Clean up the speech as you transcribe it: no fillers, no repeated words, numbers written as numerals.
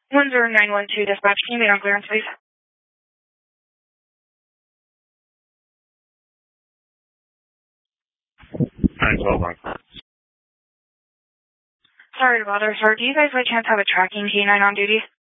10912 dispatch, can you meet on clearance, please? 912 on. Sorry to bother, sir. Do you guys by chance have a tracking K9 on duty?